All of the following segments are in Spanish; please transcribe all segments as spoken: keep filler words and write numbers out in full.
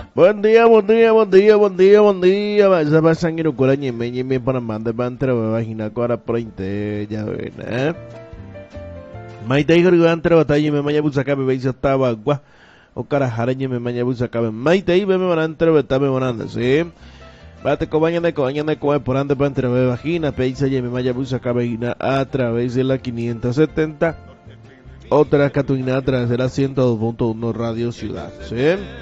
Buen día, buen día, buen día, buen día, buen día. Vaya pasan y no ñe me ñe me para mandar para entre vagina cora printe ya ven, eh. Maite hijo de entre batalla me maña busca be veis estaba gua. O cara jarañe me maña busca be. Maite y me van entre betame bonanda, sí. Bate cobaña de cobaña de cobaña por ande para entre vagina, peisa y me maña busca vagina a través de la quinientos setenta. Otra catuina a través de la ciento dos punto uno Radio Ciudad, sí.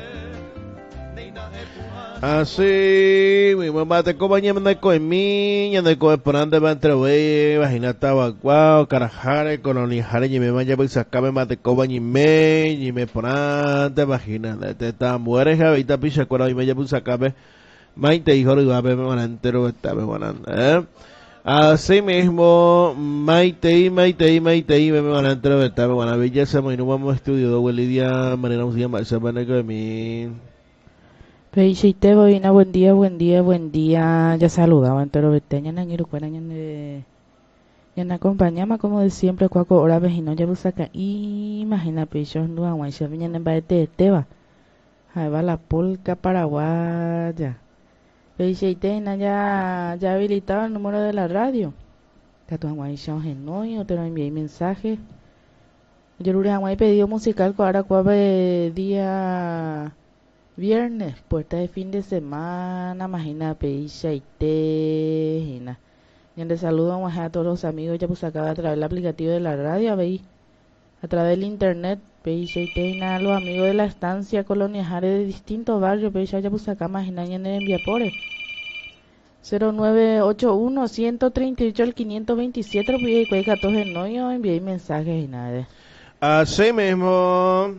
Así, mi mamá te compañía me con mi, ya de con por ande va entre wey, imagina estaba guau, carajare, coloniajare, y me vaya pues sacabe mate compañía me, y me por ande, imagina, te está muere javita picha cuando y me ya pues sacabe, maite hijo de gabe me van entero está me van eh. Así mismo, maite y maite y maite y me van entero está me van a belleza, muy no vamos a estudio de Lidia, manera un día más se van a que mi Peisite boina, buen día, buen día, buen día. Ya saludaba entero beteña na ngiru cuena ñande ñana acompañama como de siempre cuaco hora vejino ya busaka imagina peixos no aguancha ñane baete teba. Ahí va la polca paraguaya. Peisite na ya ya habilitado el número de la radio. Tatu aguancha genoy, te lo envié mensaje. Yo le he pedido musical que ahora cuave día viernes, puerta de fin de semana, imagina, peisha y tejina. Y le saludo a todos los amigos, ya pues acaba a través del aplicativo de la radio, veis, a través del internet, peisha y tejina, los amigos de la estancia Colonia Jare de distintos barrios, peisha ya pues acá, imagina, y en el Enviapore. cero nueve ocho uno, uno tres ocho, el quinientos veintisiete, pues y catorce no, yo envié mensajes y nada. Así mismo.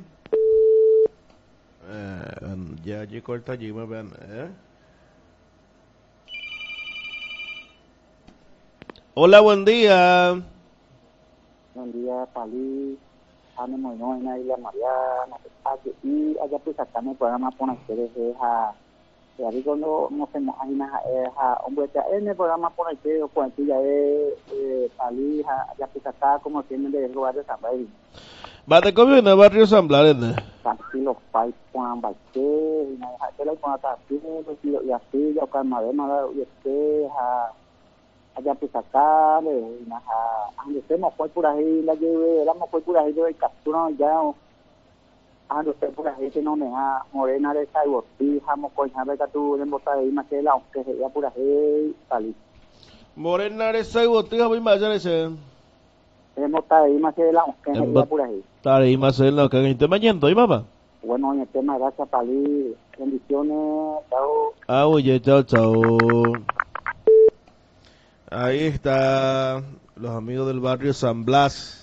Eh, ya allí corta allí me ven, eh. Hola, buen día. Buen día, Pali, Ane Moinoina, Isla Mariana, y allá pues acá en el programa pone ustedes a ya digo no no se imagina a hombre ya en el programa pone ustedes con aquí ya es Pali, allá pues acá como tienen de lugar de San Baby. Bate comió en el barrio San Blas, Tranquilo, Pai, Juan Bache, y nada, que la con la y así ya con madera y este a allá pues acá de nada ande se mo fue por ahí la lleve la mo fue por ahí de captura ya ande se por ahí que no me ha morena de saibo fijamos con ya de tu de botar ahí más que la que se ya por ahí salí Morena de saibo tija voy más allá ese. de botar ahí más que la que se ya por ahí. Tare y más en lo que en te mañana y mamá. Bueno, en el tema gracias Pali, bendiciones, chao. Ah, oye, chao, chao. Ahí está los amigos del barrio San Blas.